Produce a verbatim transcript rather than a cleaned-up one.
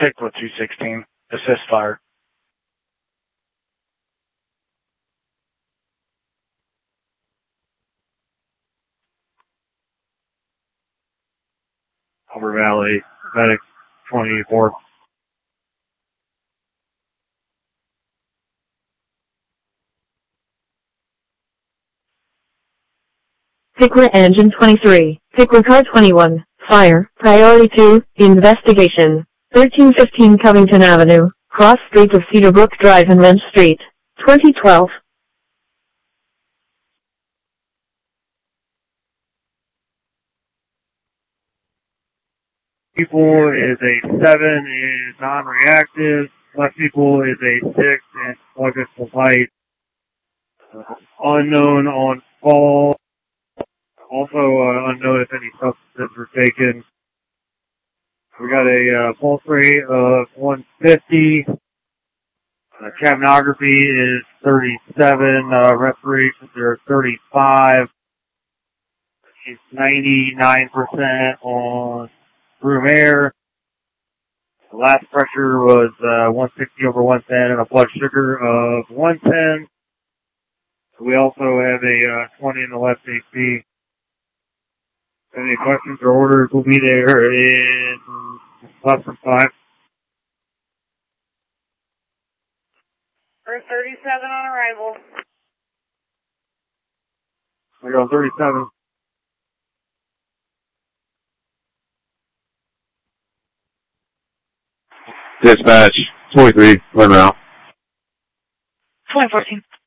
Pickla two sixteen, assist fire. Humber Valley, Medic twenty-four. Pickla Engine twenty-three, Pickla Car twenty-one, fire, priority two, investigation, thirteen fifteen Covington Avenue, cross street of Cedar Brook Drive and Lynch Street, twenty twelve. People is a seven, is non-reactive. Left people is a six, and sluggish to light. Uh, unknown on fall. Also uh, unknown if any substances were taken. We got a uh, pulse rate of one fifty. Uh, capnography is thirty-seven. Uh, respirations are thirty-five. She's ninety-nine percent on room air. The last pressure was uh, one sixty over one ten and a blood sugar of one ten. We also have a uh, twenty in the left A C. Any questions or orders will be there in less than five. For thirty-seven on arrival. I go thirty-seven. Dispatch, twenty-three, right now. twenty fourteen.